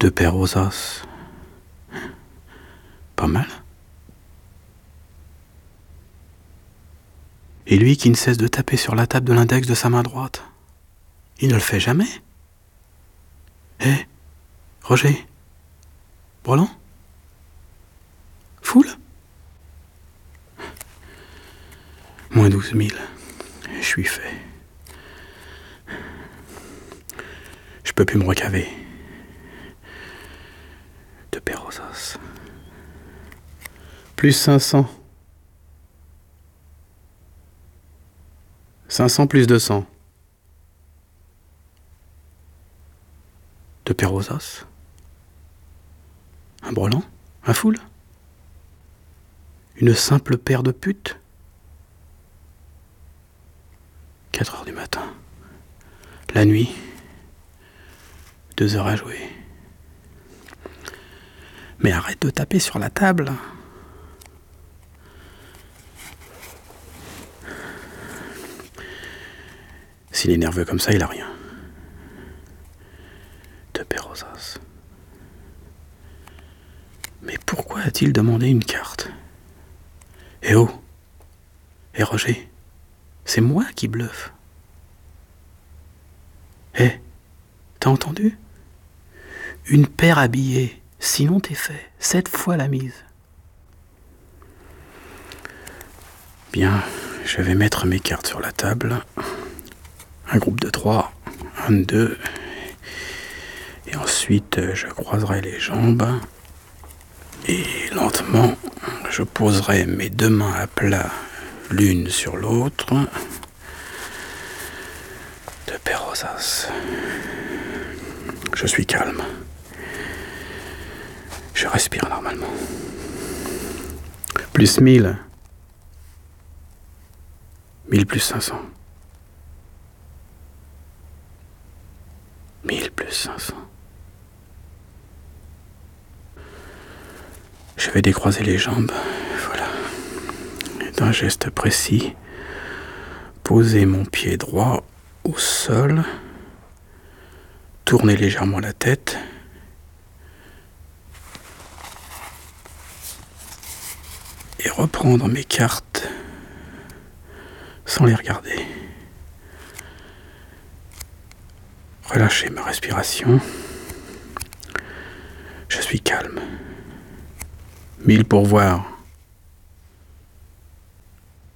Deux paires aux os. Pas mal. Et lui qui ne cesse de taper sur la table de l'index de sa main droite. Il ne le fait jamais. Hé, Roger, Brelan, Foule. Moins 12 000. Je suis fait. Je peux plus me recaver. Deux paires aux os. Plus 500. 500 plus 200. Deux paires aux os. Un brelan. Un foule. Une simple paire de putes. 4 heures du matin. La nuit. 2 heures à jouer. Mais arrête de taper sur la table. S'il est nerveux comme ça, il a rien. Deux paires aux as. Mais pourquoi a-t-il demandé une carte? Eh oh! Eh Roger, c'est moi qui bluffe. Eh, t'as entendu? Une paire habillée, sinon t'es fait. 7 fois la mise. Bien, je vais mettre mes cartes sur la table. Un groupe de 3, un de 2. Et ensuite, je croiserai les jambes. Et lentement, je poserai mes deux mains à plat l'une sur l'autre. Deux paires aux as. Je suis calme. Je respire normalement. Plus 1000. 1000 plus 500. 1000 plus 500. Je vais décroiser les jambes. Voilà. Et d'un geste précis, poser mon pied droit au sol, tourner légèrement la tête et reprendre mes cartes sans les regarder. Relâcher ma respiration. Je suis calme. 1000 pour voir. Pour voir quoi ?